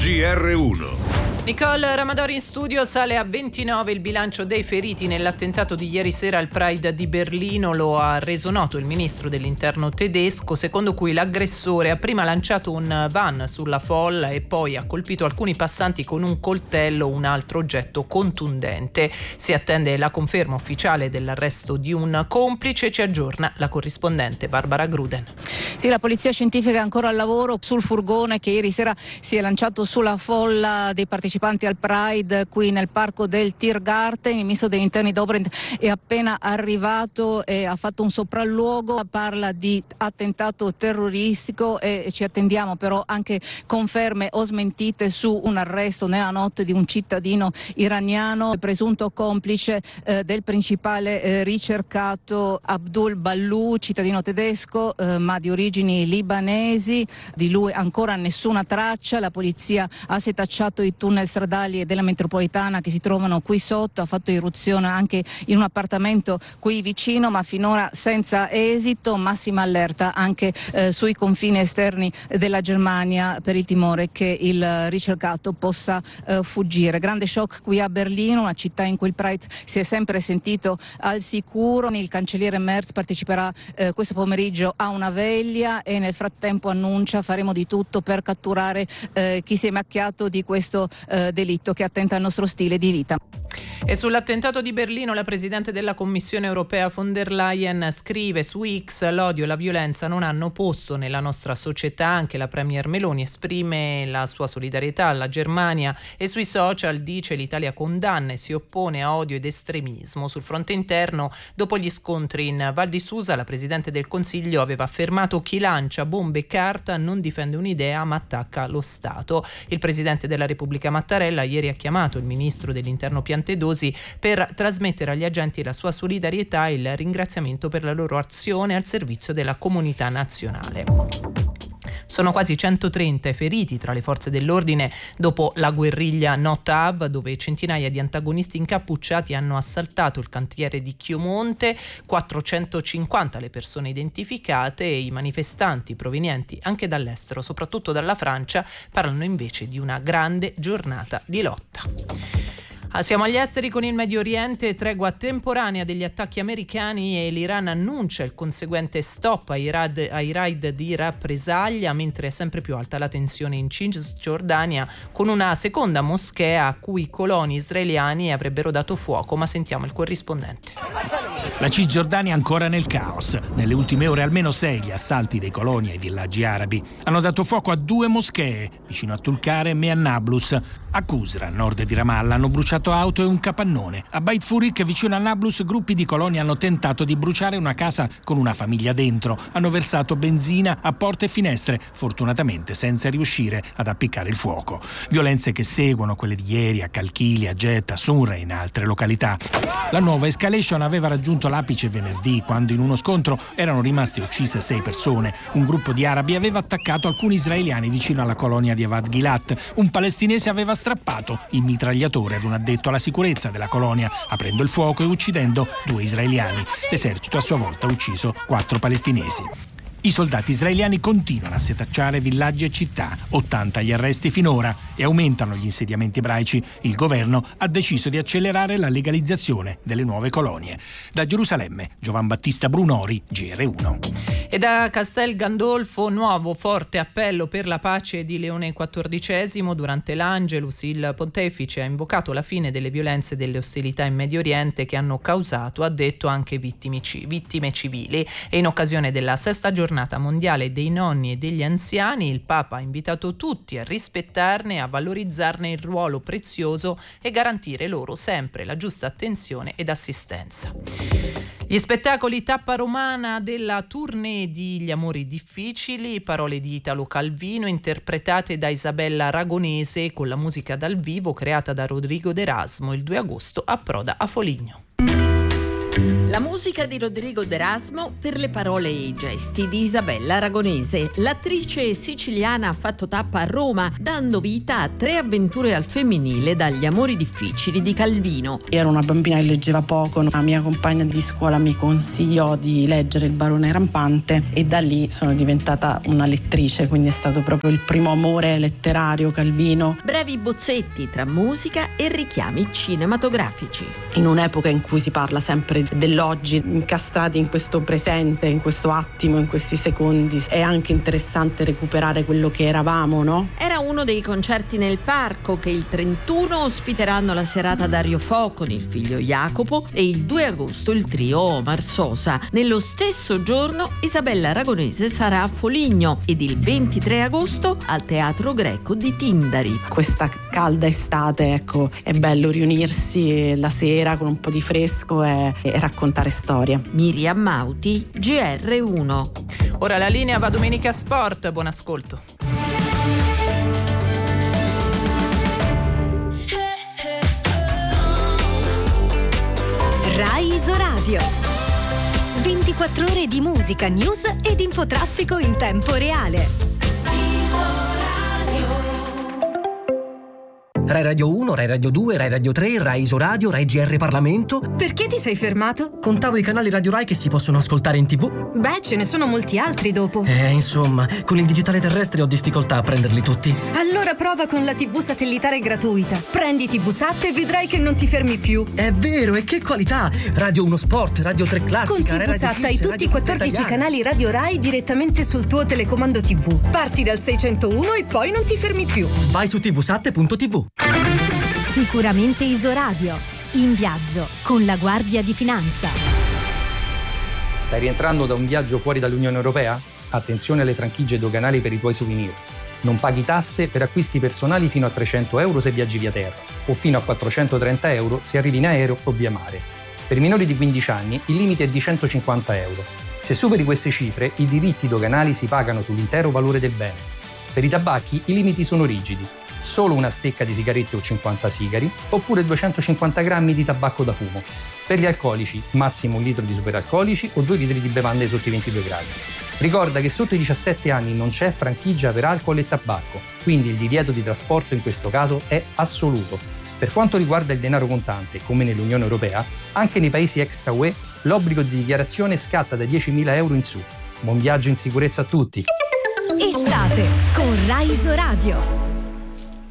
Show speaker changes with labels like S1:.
S1: GR1.
S2: Nicole Ramadori in studio. Sale a 29 il bilancio dei feriti nell'attentato di ieri sera al Pride di Berlino. Lo ha reso noto il ministro dell'interno tedesco, secondo cui l'aggressore ha prima lanciato un van sulla folla e poi ha colpito alcuni passanti con un coltello o un altro oggetto contundente. Si attende la conferma ufficiale dell'arresto di un complice. Ci aggiorna la corrispondente Barbara Gruden.
S3: Sì, la polizia scientifica è ancora al lavoro sul furgone che ieri sera si è lanciato sulla folla dei partecipanti al Pride qui nel parco del Tiergarten. Il ministro degli interni Dobrindt è appena arrivato e ha fatto un sopralluogo, parla di attentato terroristico e ci attendiamo però anche conferme o smentite su un arresto nella notte di un cittadino iraniano, presunto complice del principale ricercato Abdul Ballu, cittadino tedesco ma di origini libanesi. Di lui ancora nessuna traccia. La polizia ha setacciato i tunnel stradali e della metropolitana che si trovano qui sotto, ha fatto irruzione anche in un appartamento qui vicino, ma finora senza esito. Massima allerta anche sui confini esterni della Germania per il timore che il ricercato possa fuggire. Grande shock qui a Berlino, una città in cui il Pride si è sempre sentito al sicuro. Il cancelliere Merz parteciperà questo pomeriggio a una veglia e nel frattempo annuncia: faremo di tutto per catturare chi si è macchiato di questo delitto che attenta al nostro stile di vita.
S2: E sull'attentato di Berlino la Presidente della Commissione europea von der Leyen scrive su X: l'odio e la violenza non hanno posto nella nostra società. Anche la Premier Meloni esprime la sua solidarietà alla Germania e sui social dice: l'Italia condanna e si oppone a odio ed estremismo. Sul fronte interno, dopo gli scontri in Val di Susa, la Presidente del Consiglio aveva affermato: chi lancia bombe e carta non difende un'idea ma attacca lo Stato. Il Presidente della Repubblica Mattarella ieri ha chiamato il Ministro dell'Interno Piantedosi per trasmettere agli agenti la sua solidarietà e il ringraziamento per la loro azione al servizio della comunità nazionale. Sono quasi 130 i feriti tra le forze dell'ordine dopo la guerriglia Notav, dove centinaia di antagonisti incappucciati hanno assaltato il cantiere di Chiomonte. 450 le persone identificate e i manifestanti provenienti anche dall'estero, soprattutto dalla Francia, parlano invece di una grande giornata di lotta. Siamo agli esteri con il Medio Oriente. Tregua temporanea degli attacchi americani e l'Iran annuncia il conseguente stop ai raid di rappresaglia, mentre è sempre più alta la tensione in Cisgiordania con una seconda moschea a cui i coloni israeliani avrebbero dato fuoco. Ma sentiamo il corrispondente.
S4: La Cisgiordania è ancora nel caos. Nelle ultime ore almeno 6 gli assalti dei coloni ai villaggi arabi hanno dato fuoco a 2 moschee vicino a Tulkarem e a Nablus. A Qusra, a nord di Ramallah, hanno bruciato auto e un capannone. A Beit Furik, vicino a Nablus, gruppi di coloni hanno tentato di bruciare una casa con una famiglia dentro. Hanno versato benzina a porte e finestre, fortunatamente senza riuscire ad appiccare il fuoco. Violenze che seguono quelle di ieri a Kalkili, a Jeddah, a Sunra e in altre località. La nuova escalation aveva raggiunto l'apice venerdì, quando in uno scontro erano rimaste uccise 6 persone. Un gruppo di arabi aveva attaccato alcuni israeliani vicino alla colonia di Avad Gilat. Un palestinese aveva strappato il mitragliatore ad un addetto alla sicurezza della colonia, aprendo il fuoco e uccidendo 2 israeliani. L'esercito a sua volta ha ucciso 4 palestinesi. I soldati israeliani continuano a setacciare villaggi e città, 80 gli arresti finora, e aumentano gli insediamenti ebraici. Il governo ha deciso di accelerare la legalizzazione delle nuove colonie. Da Gerusalemme, Giovan Battista Brunori, GR1.
S2: E da Castel Gandolfo, nuovo forte appello per la pace di Leone XIV. Durante l'Angelus il pontefice ha invocato la fine delle violenze e delle ostilità in Medio Oriente che hanno causato, ha detto, anche vittime civili. E in occasione della 6ª giornata mondiale dei nonni e degli anziani, il Papa ha invitato tutti a rispettarne e a valorizzarne il ruolo prezioso e garantire loro sempre la giusta attenzione ed assistenza. Gli spettacoli tappa romana della tournée di Gli amori difficili, parole di Italo Calvino interpretate da Isabella Ragonese con la musica dal vivo creata da Rodrigo D'Erasmo. Il 2 agosto approda a Foligno.
S1: La musica di Rodrigo D'Erasmo per le parole e i gesti di Isabella Aragonese. L'attrice siciliana ha fatto tappa a Roma, dando vita a 3 avventure al femminile dagli amori difficili di Calvino.
S5: Ero una bambina che leggeva poco, la mia compagna di scuola mi consigliò di leggere Il barone rampante e da lì sono diventata una lettrice, quindi è stato proprio il primo amore letterario, Calvino.
S1: Brevi bozzetti tra musica e richiami cinematografici.
S5: In un'epoca in cui si parla sempre dell'oggi, incastrati in questo presente, in questo attimo, in questi secondi, è anche interessante recuperare quello che eravamo, no?
S1: Era uno dei concerti nel parco che il 31 ospiteranno la serata Dario Fo con il figlio Jacopo e il 2 agosto il trio Omar Sosa. Nello stesso giorno Isabella Aragonese sarà a Foligno ed il 23 agosto al Teatro Greco di Tindari.
S5: Questa calda estate, ecco, è bello riunirsi la sera con un po' di fresco e raccontare storie.
S1: Miriam Mauti, GR1.
S2: Ora la linea va Domenica Sport, buon ascolto.
S6: Rai Isoradio. 24 ore di musica, news ed infotraffico in tempo reale.
S7: Rai Radio 1, Rai Radio 2, Rai Radio 3, Rai Isoradio, Rai GR Parlamento.
S6: Perché ti sei fermato?
S7: Contavo i canali Radio Rai che si possono ascoltare in TV.
S6: Beh, ce ne sono molti altri dopo.
S7: Insomma, con il digitale terrestre ho difficoltà a prenderli tutti.
S6: Allora prova con la TV satellitare gratuita. Prendi TV Sat e vedrai che non ti fermi più.
S7: È vero, e che qualità! Radio 1 Sport, Radio 3 Classica,
S6: con TV Sat hai tutti i 14 canali Radio Rai direttamente sul tuo telecomando TV. Parti dal 601 e poi non ti fermi più.
S7: Vai su tvsat.tv.
S8: Sicuramente Isoradio, in viaggio con la Guardia di Finanza.
S9: Stai rientrando da un viaggio fuori dall'Unione Europea? Attenzione alle franchigie doganali per i tuoi souvenir. Non paghi tasse per acquisti personali fino a 300 euro se viaggi via terra o fino a 430 euro se arrivi in aereo o via mare. Per i minori di 15 anni il limite è di 150 euro. Se superi queste cifre, i diritti doganali si pagano sull'intero valore del bene. Per i tabacchi i limiti sono rigidi. Solo una stecca di sigarette o 50 sigari, oppure 250 grammi di tabacco da fumo. Per gli alcolici, massimo 1 litro di superalcolici o 2 litri di bevande sotto i 22 gradi. Ricorda che sotto i 17 anni non c'è franchigia per alcol e tabacco, quindi il divieto di trasporto in questo caso è assoluto. Per quanto riguarda il denaro contante, come nell'Unione Europea, anche nei paesi extra UE l'obbligo di dichiarazione scatta da 10.000 euro in su. Buon viaggio in sicurezza a tutti!
S8: Estate con Rai Isoradio.